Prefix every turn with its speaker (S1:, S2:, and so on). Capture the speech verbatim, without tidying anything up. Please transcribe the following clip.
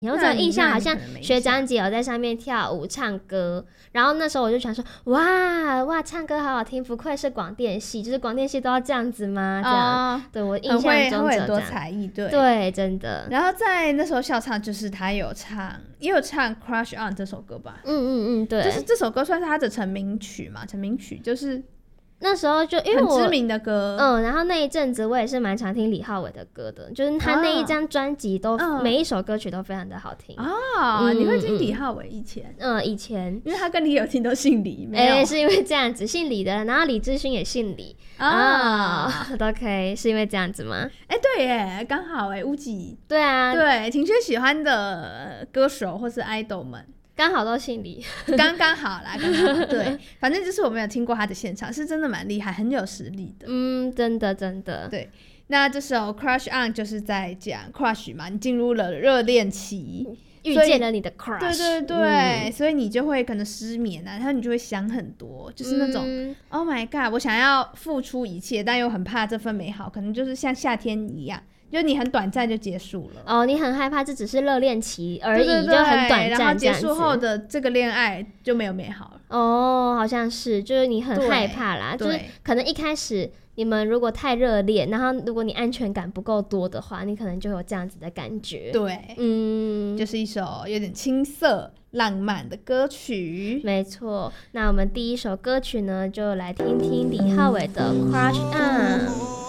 S1: 然后这个印象好像学长姐有在上面跳舞唱歌，然后那时候我就想说，哇哇，唱歌好好听，不愧是广电系，就是广电系都要这样子吗？这样，哦、对我印象中
S2: 很会很多才艺，对
S1: 对，真的。
S2: 然后在那时候校唱，就是他有唱，也有唱《Crush On》这首歌吧？
S1: 嗯嗯嗯，对，
S2: 就是这首歌算是他的成名曲嘛，成名曲就是。
S1: 那时候就因为我
S2: 很知名的歌，
S1: 嗯，然后那一阵子我也是蛮常听李浩伟的歌的，就是他那一张专辑都、啊、每一首歌曲都非常的好听
S2: 啊、嗯。你会听李浩伟以前？
S1: 嗯，以前，
S2: 因为他跟李友廷都姓李，没有、
S1: 欸、是因为这样子，姓李的，然后李志勋也姓李啊、哦、，OK， 是因为这样子吗？
S2: 哎、欸，对耶，刚好哎，乌吉，
S1: 对啊，
S2: 对，挺缺喜欢的歌手或是 idol 们。
S1: 刚好都姓李，
S2: 刚刚好啦，刚刚好。对，反正就是我没有听过他的现场，是真的蛮厉害，很有实力的。
S1: 嗯，真的真的。
S2: 对，那这首《Crush On》就是在讲 crush 嘛，你进入了热恋期，
S1: 遇见了你的 crush。
S2: 对对对、嗯，所以你就会可能失眠啊，然后你就会想很多，就是那种、嗯、Oh my God， 我想要付出一切，但又很怕这份美好，可能就是像夏天一样。就你很短暂就结束了
S1: 哦，你很害怕这只是热恋期而已，
S2: 对对对，
S1: 就很短暂，
S2: 然后结束后的这个恋爱就没有美好了。
S1: 哦，好像是，就是你很害怕啦，就是可能一开始你们如果太热恋，然后如果你安全感不够多的话，你可能就有这样子的感觉。
S2: 对，嗯，就是一首有点青涩浪漫的歌曲。
S1: 没错，那我们第一首歌曲呢，就来听听李浩伟的《Crush On》。